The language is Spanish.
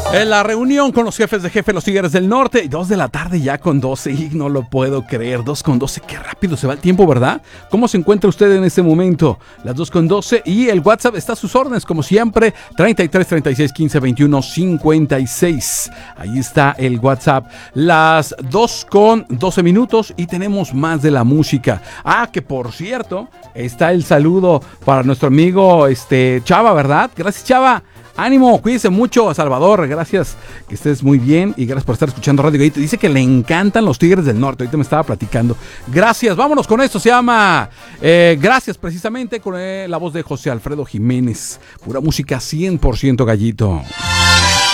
En la reunión con los jefes de jefe, los Tigres del Norte, 2 de la tarde ya con 12, y no lo puedo creer, 2 con 12, qué rápido se va el tiempo, ¿verdad? ¿Cómo se encuentra usted en este momento? Las 2 con 12 y el WhatsApp está a sus órdenes, como siempre, 33 36 15 21 56. Ahí está el WhatsApp. Las 2 con 12 minutos y tenemos más de la música. Ah, que por cierto, está el saludo para nuestro amigo Chava, ¿verdad? Gracias, Chava. Ánimo, cuídense mucho, Salvador, gracias, que estés muy bien y gracias por estar escuchando Radio Gallito. Dice que le encantan los Tigres del Norte, ahorita me estaba platicando. Gracias, vámonos con esto, se llama Gracias, precisamente con la voz de José Alfredo Jiménez. Pura música 100% Gallito.